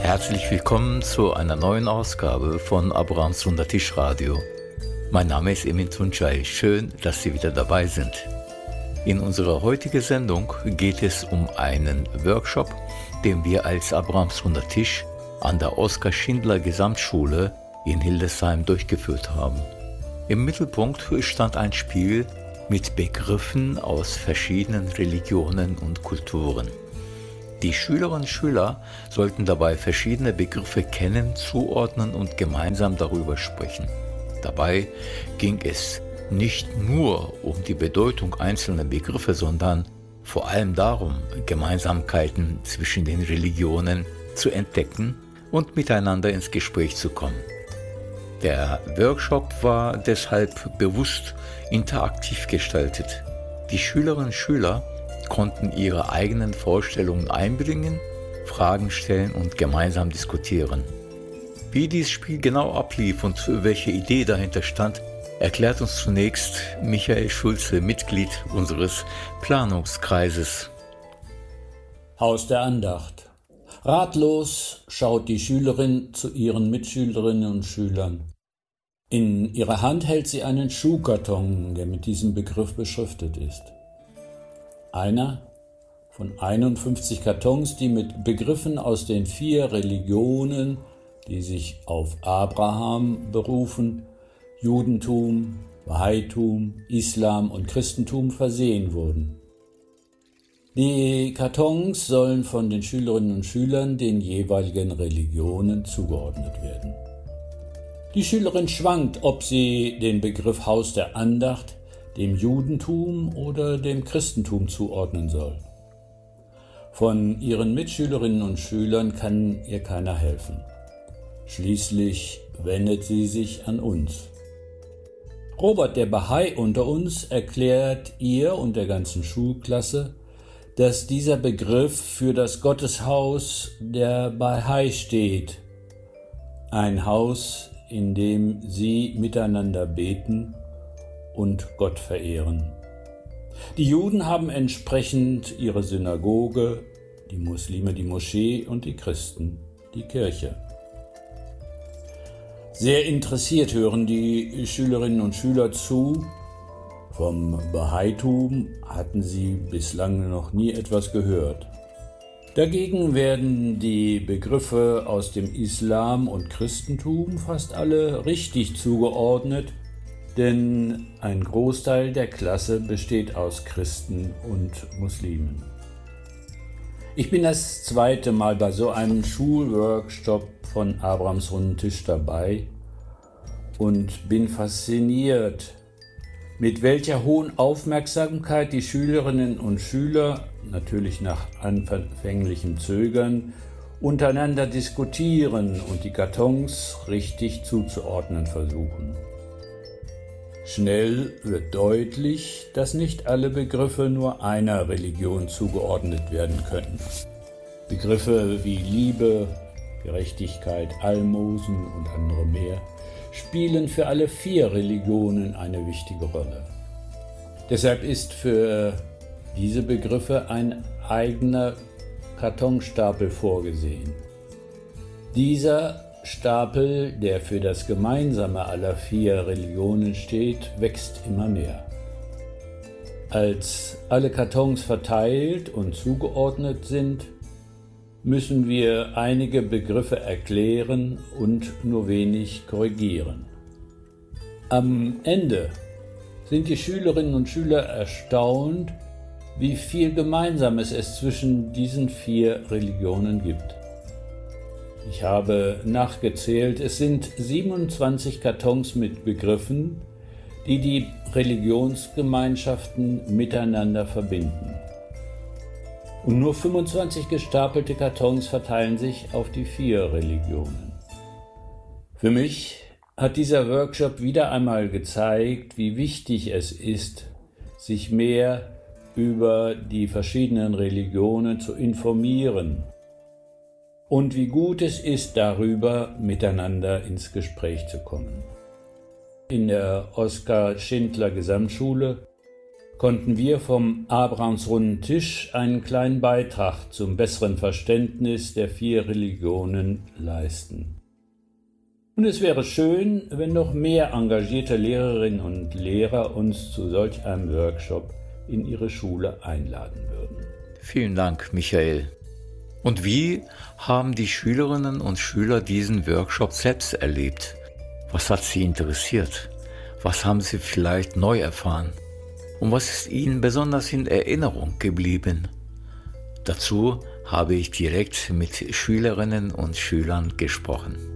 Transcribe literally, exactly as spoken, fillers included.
Herzlich willkommen zu einer neuen Ausgabe von Abrahams Runder Tisch Radio. Mein Name ist Emin Tunçay. Schön, dass Sie wieder dabei sind. In unserer heutigen Sendung geht es um einen Workshop, den wir als Abrahams Runder Tisch an der Oskar Schindler Gesamtschule in Hildesheim durchgeführt haben. Im Mittelpunkt stand ein Spiel mit Begriffen aus verschiedenen Religionen und Kulturen. Die Schülerinnen und Schüler sollten dabei verschiedene Begriffe kennen, zuordnen und gemeinsam darüber sprechen. Dabei ging es nicht nur um die Bedeutung einzelner Begriffe, sondern vor allem darum, Gemeinsamkeiten zwischen den Religionen zu entdecken und miteinander ins Gespräch zu kommen. Der Workshop war deshalb bewusst interaktiv gestaltet. Die Schülerinnen und Schüler konnten ihre eigenen Vorstellungen einbringen, Fragen stellen und gemeinsam diskutieren. Wie dieses Spiel genau ablief und welche Idee dahinter stand, erklärt uns zunächst Michael Schulze, Mitglied unseres Planungskreises. Haus der Andacht. Ratlos schaut die Schülerin zu ihren Mitschülerinnen und Schülern. In ihrer Hand hält sie einen Schuhkarton, der mit diesem Begriff beschriftet ist. Einer von einundfünfzig Kartons, die mit Begriffen aus den vier Religionen, die sich auf Abraham berufen, Judentum, Bahaitum, Islam und Christentum versehen wurden. Die Kartons sollen von den Schülerinnen und Schülern den jeweiligen Religionen zugeordnet werden. Die Schülerin schwankt, ob sie den Begriff Haus der Andacht dem Judentum oder dem Christentum zuordnen soll. Von ihren Mitschülerinnen und Schülern kann ihr keiner helfen. Schließlich wendet sie sich an uns. Robert, der Bahai unter uns, erklärt ihr und der ganzen Schulklasse, dass dieser Begriff für das Gotteshaus der Bahai steht. Ein Haus, in dem sie miteinander beten und Gott verehren. Die Juden haben entsprechend ihre Synagoge, die Muslime die Moschee und die Christen die Kirche. Sehr interessiert hören die Schülerinnen und Schüler zu. Vom Bahaitum hatten sie bislang noch nie etwas gehört. Dagegen werden die Begriffe aus dem Islam und Christentum fast alle richtig zugeordnet, denn ein Großteil der Klasse besteht aus Christen und Muslimen. Ich bin das zweite Mal bei so einem Schulworkshop von Abrahams Runden Tisch dabei und bin fasziniert, mit welcher hohen Aufmerksamkeit die Schülerinnen und Schüler, natürlich nach anfänglichem Zögern, untereinander diskutieren und die Kartons richtig zuzuordnen versuchen. Schnell wird deutlich, dass nicht alle Begriffe nur einer Religion zugeordnet werden können. Begriffe wie Liebe, Gerechtigkeit, Almosen und andere mehr spielen für alle vier Religionen eine wichtige Rolle. Deshalb ist für diese Begriffe ein eigener Kartonstapel vorgesehen. Dieser Stapel, der für das Gemeinsame aller vier Religionen steht, wächst immer mehr. Als alle Kartons verteilt und zugeordnet sind, müssen wir einige Begriffe erklären und nur wenig korrigieren. Am Ende sind die Schülerinnen und Schüler erstaunt, wie viel Gemeinsames es zwischen diesen vier Religionen gibt. Ich habe nachgezählt, es sind siebenundzwanzig Kartons mit Begriffen, die die Religionsgemeinschaften miteinander verbinden. Und nur fünfundzwanzig gestapelte Kartons verteilen sich auf die vier Religionen. Für mich hat dieser Workshop wieder einmal gezeigt, wie wichtig es ist, sich mehr über die verschiedenen Religionen zu informieren und wie gut es ist, darüber miteinander ins Gespräch zu kommen. In der Oskar Schindler Gesamtschule konnten wir vom Abrahamsrunden Tisch einen kleinen Beitrag zum besseren Verständnis der vier Religionen leisten. Und es wäre schön, wenn noch mehr engagierte Lehrerinnen und Lehrer uns zu solch einem Workshop in ihre Schule einladen würden. Vielen Dank, Michael. Und wie haben die Schülerinnen und Schüler diesen Workshop selbst erlebt? Was hat sie interessiert? Was haben sie vielleicht neu erfahren? Und was ist ihnen besonders in Erinnerung geblieben? Dazu habe ich direkt mit Schülerinnen und Schülern gesprochen.